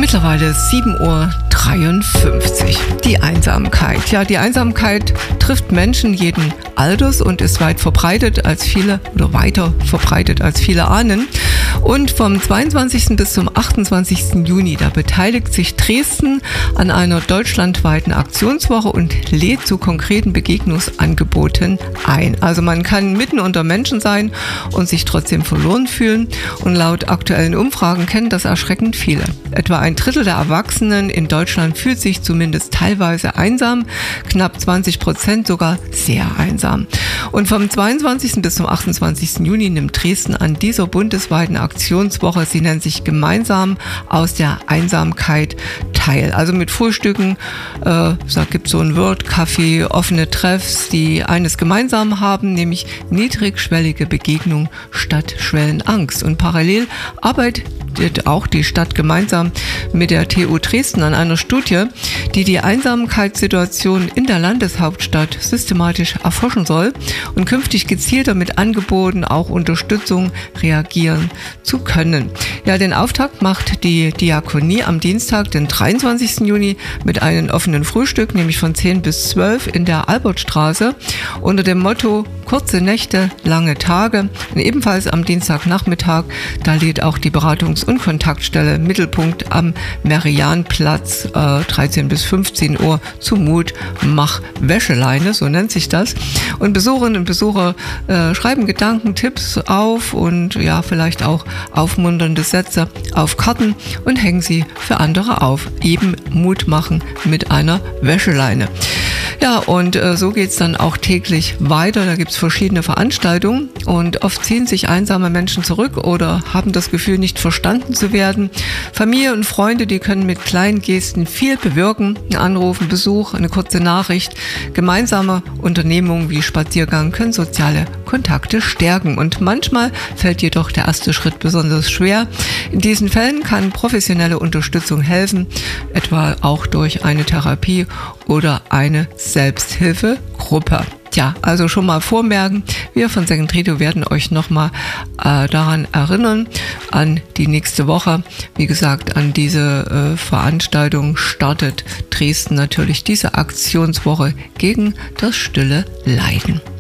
Mittlerweile 7:53 Uhr. Die Einsamkeit. Ja, die Einsamkeit trifft Menschen jeden Alters und ist weit verbreitet als viele oder weiter verbreitet als viele ahnen. Und vom 22. bis zum 28. Juni, da beteiligt sich Dresden an einer deutschlandweiten Aktionswoche und lädt zu konkreten Begegnungsangeboten ein. Also man kann mitten unter Menschen sein und sich trotzdem verloren fühlen. Und laut aktuellen Umfragen kennen das erschreckend viele. Etwa ein Drittel der Erwachsenen in Deutschland fühlt sich zumindest teilweise einsam, knapp 20% sogar sehr einsam. Und vom 22. bis zum 28. Juni nimmt Dresden an dieser bundesweiten Aktionswoche, sie nennt sich Gemeinsam aus der Einsamkeit teil. Also mit Frühstücken, da gibt es so ein Word-Café, offene Treffs, die eines gemeinsam haben, nämlich niedrigschwellige Begegnung statt Schwellenangst. Und parallel arbeitet auch die Stadt gemeinsam mit der TU Dresden an einer Studie, die die Einsamkeitssituation in der Landeshauptstadt systematisch erforschen soll und künftig gezielter mit Angeboten, auch Unterstützung reagieren zu können. Ja, den Auftakt macht die Diakonie am Dienstag, den 23. Juni, mit einem offenen Frühstück, nämlich von 10 bis 12 in der Albertstraße, unter dem Motto Kurze Nächte, lange Tage. Und ebenfalls am Dienstagnachmittag, da lädt auch die Beratungs- und Kontaktstelle Mittelpunkt am Merianplatz 13 bis 15 Uhr zu Mut, Mach Wäscheleine, so nennt sich das. Und Besucherinnen und Besucher schreiben Gedanken, Tipps auf und ja, vielleicht auch aufmunternde Sätze auf Karten und hängen sie für andere auf. Eben Mut machen mit einer Wäscheleine. Ja, und so geht's dann auch täglich weiter. Da gibt's verschiedene Veranstaltungen und oft ziehen sich einsame Menschen zurück oder haben das Gefühl, nicht verstanden zu werden. Familie und Freunde, die können mit kleinen Gesten viel bewirken. Ein Anruf, ein Besuch, eine kurze Nachricht. Gemeinsame Unternehmungen wie Spaziergang können soziale Kontakte stärken. Und manchmal fällt jedoch der erste Schritt besonders schwer. In diesen Fällen kann professionelle Unterstützung helfen, etwa auch durch eine Therapie oder eine Selbsthilfegruppe. Tja, also schon mal vormerken, wir von Second Trio werden euch nochmal daran erinnern, an die nächste Woche. Wie gesagt, an diese Veranstaltung startet Dresden natürlich diese Aktionswoche gegen das stille Leiden.